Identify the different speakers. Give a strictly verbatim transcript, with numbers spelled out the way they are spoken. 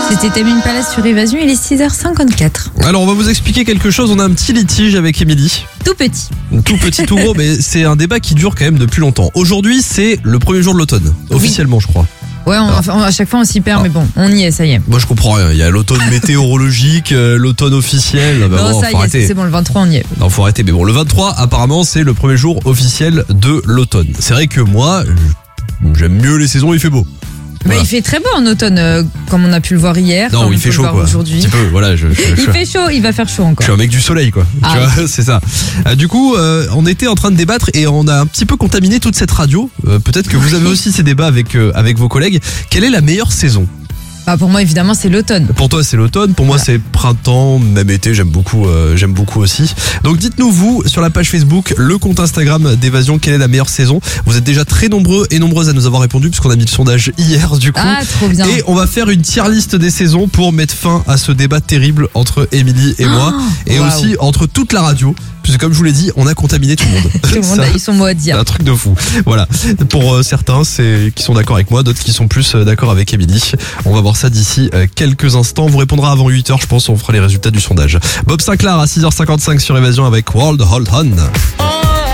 Speaker 1: C'était Tame Impala sur Évasion, il est six heures cinquante-quatre.
Speaker 2: Alors on va vous expliquer quelque chose, on a un petit litige avec Émilie.
Speaker 1: Tout petit.
Speaker 2: Tout petit, tout gros, mais c'est un débat qui dure quand même depuis longtemps. Aujourd'hui c'est le premier jour de l'automne, officiellement je crois.
Speaker 1: Ouais, on, enfin, à chaque fois on s'y perd,
Speaker 2: Ah.
Speaker 1: mais bon, on y est, ça y est.
Speaker 2: Moi je comprends rien, il y a l'automne météorologique, euh, l'automne officiel. Bah,
Speaker 1: non,
Speaker 2: bon,
Speaker 1: ça
Speaker 2: faut
Speaker 1: y est,
Speaker 2: arrêter.
Speaker 1: c'est bon, le vingt-trois on y est.
Speaker 2: Non, faut arrêter. Mais bon, le vingt-trois, apparemment, c'est le premier jour officiel de l'automne. C'est vrai que moi, j'aime mieux les saisons où il fait beau.
Speaker 1: Bah,
Speaker 2: Voilà.
Speaker 1: il fait très beau en automne, euh, comme on a pu le voir hier.
Speaker 2: Non,
Speaker 1: comme
Speaker 2: il
Speaker 1: on
Speaker 2: fait
Speaker 1: peut
Speaker 2: chaud
Speaker 1: le voir
Speaker 2: quoi. Un
Speaker 1: aujourd'hui.
Speaker 2: petit peu, voilà. Je, je, je,
Speaker 1: Il fait chaud, il va faire chaud
Speaker 2: je
Speaker 1: encore.
Speaker 2: suis un mec du soleil quoi.
Speaker 1: Ah.
Speaker 2: Tu vois, c'est ça. Euh, du coup, euh, on était en train de débattre et on a un petit peu contaminé toute cette radio. Euh, peut-être que vous avez aussi ces débats avec euh, avec vos collègues. Quelle est la meilleure saison ?
Speaker 1: Bah, pour moi, évidemment, c'est l'automne.
Speaker 2: Pour toi, c'est l'automne. Pour moi,
Speaker 1: Voilà.
Speaker 2: c'est printemps, même été. J'aime beaucoup. Euh, j'aime beaucoup aussi. Donc, dites-nous vous sur la page Facebook, le compte Instagram d'Évasion, quelle est la meilleure saison. Vous êtes déjà très nombreux et nombreuses à nous avoir répondu puisqu'on a mis le sondage hier du coup.
Speaker 1: Ah, trop bien.
Speaker 2: Et on va faire une tier list des saisons pour mettre fin à ce débat terrible entre Émilie et moi,
Speaker 1: Oh,
Speaker 2: et
Speaker 1: waouh.
Speaker 2: aussi entre toute la radio. Puisque comme je vous l'ai dit, on a contaminé tout le monde.
Speaker 1: Tout le monde
Speaker 2: Ça,
Speaker 1: a eu son mot à
Speaker 2: c'est
Speaker 1: dire.
Speaker 2: un truc de fou. Voilà. Pour euh, certains, c'est qui sont d'accord avec moi, d'autres qui sont plus euh, d'accord avec Émilie. On va voir ça d'ici euh, quelques instants. On vous répondra avant huit heures, je pense. On fera les résultats du sondage. Bob Sinclair à six heures cinquante-cinq sur Évasion avec World Hold On.